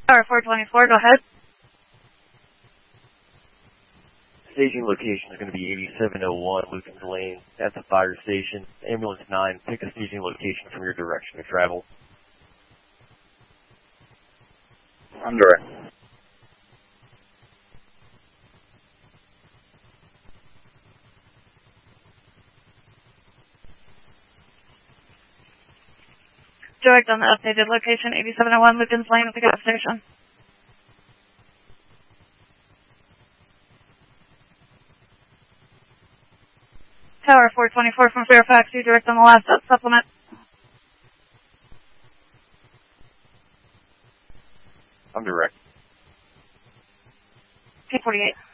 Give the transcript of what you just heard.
Tower 424, go ahead. Staging location is going to be 8701 Lukens Lane at the fire station. Ambulance 9, pick a staging location from your direction of travel. I'm direct. Direct on the updated location, 8701 Lukens Lane at the gas station. Tower 424 from Fairfax, you direct on the last supplement. I'm direct. T48.